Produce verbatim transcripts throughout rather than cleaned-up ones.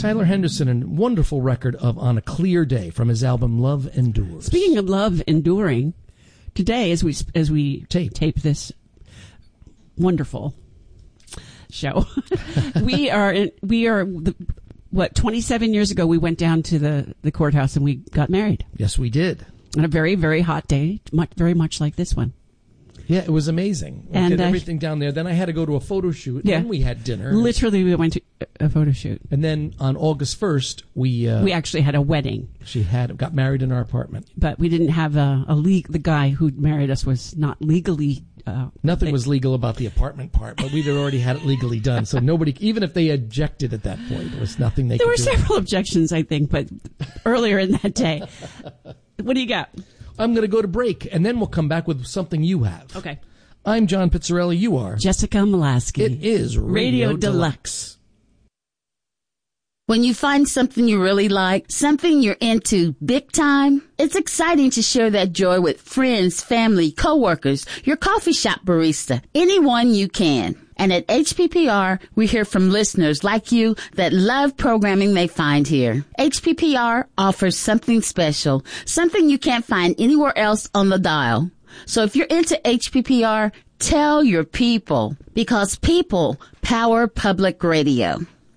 Tyler Henderson, a wonderful record of On a Clear Day from his album Love Endures. Speaking of love enduring, today as we as we tape, tape this wonderful show, we are in, we are the, what twenty-seven years ago we went down to the the courthouse and we got married. Yes, we did. On a very very hot day, much very much like this one. Yeah, it was amazing. We and did uh, everything down there. Then I had to go to a photo shoot. Yeah. Then we had dinner. Literally, we went to a photo shoot. And then on August first, we uh, we actually had a wedding. She had got married in our apartment, but we didn't have a, a legal. The guy who married us was not legally. Uh, Nothing they, was legal about the apartment part, but we'd already had it legally done. So nobody, even if they objected at that point, there was nothing they there could do. There were several objections, I think, but earlier in that day. What do you got? I'm going to go to break, and then we'll come back with something you have. Okay. I'm John Pizzarelli. You are Jessica Molaski. It is Radio, Radio Deluxe. When you find something you really like, something you're into big time, it's exciting to share that joy with friends, family, coworkers, your coffee shop barista, anyone you can. And at H P P R, we hear from listeners like you that love programming they find here. H P P R offers something special, something you can't find anywhere else on the dial. So if you're into H P P R, tell your people, because people power public radio.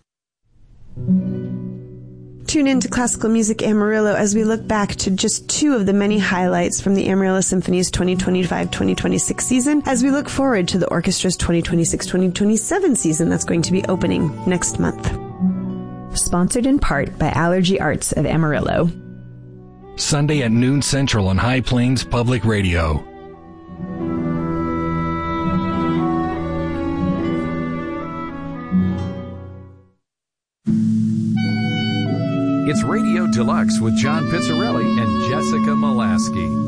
Tune in to Classical Music Amarillo as we look back to just two of the many highlights from the Amarillo Symphony's twenty twenty-five twenty twenty-six season, as we look forward to the orchestra's twenty twenty-six twenty twenty-seven season that's going to be opening next month. Sponsored in part by Allergy Arts of Amarillo. Sunday at noon Central on High Plains Public Radio. It's Radio Deluxe with John Pizzarelli and Jessica Molaski.